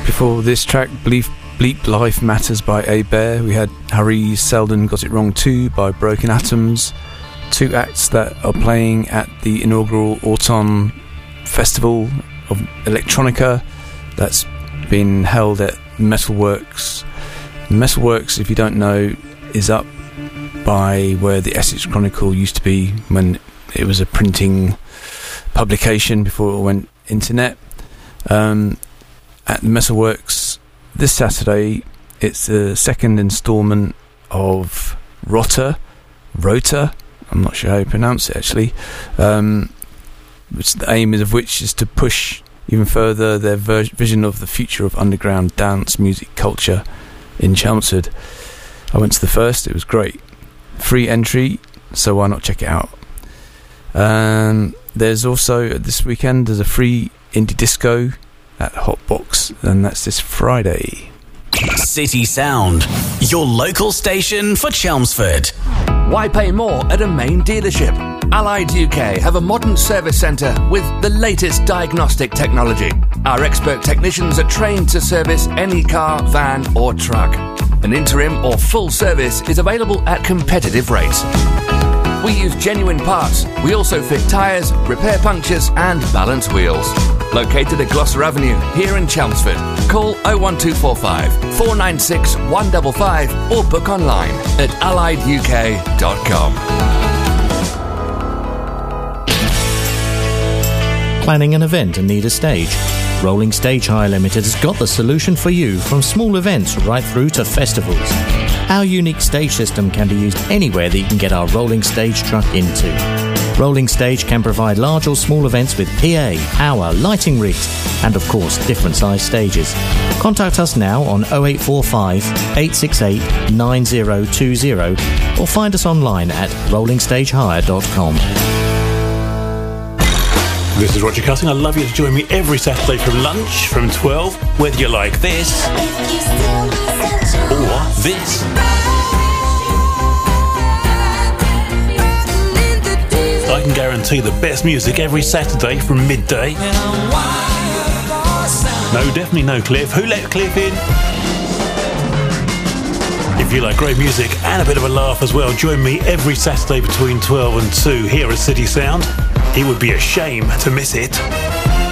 Before this track, Bleep Life Matters by A Bear. We had Harry Seldon Got It Wrong Too by Broken Atoms. Two acts that are playing at the inaugural Autumn Festival of Electronica that's been held at Metalworks. Metalworks, if you don't know, is up by where the Essex Chronicle used to be when it was a printing publication before it went internet. At the Metalworks this Saturday, it's the second instalment of Rota, I'm not sure how you pronounce it actually, which the aim of which is to push even further their vision of the future of underground dance music culture in Chelmsford. I went to the first, it was great. Free entry, so why not check it out? There's also, this weekend, there's a free indie disco at Hotbox, and that's this Friday. City Sound, your local station for Chelmsford. Why pay more at a main dealership? Allied UK have a modern service centre with the latest diagnostic technology. Our expert technicians are trained to service any car, van or truck. An interim or full service is available at competitive rates. We use genuine parts. We also fit tyres, repair punctures and balance wheels. Located at Gloucester Avenue, here in Chelmsford. Call 01245 496 155 or book online at allieduk.com. Planning an event and need a stage? Rolling Stage Hire Limited has got the solution for you, from small events right through to festivals. Our unique stage system can be used anywhere that you can get our rolling stage truck into. Rolling Stage can provide large or small events with PA, hour, lighting rigs, and of course different size stages. Contact us now on 0845 868 9020 or find us online at rollingstagehire.com. This is Roger Cutting. I'd love you to join me every Saturday from lunch from 12, whether you like this or this. I can guarantee the best music every Saturday from midday. No, definitely no Cliff. Who let Cliff in? If you like great music and a bit of a laugh as well, join me every Saturday between 12 and 2 here at City Sound. It would be a shame to miss it.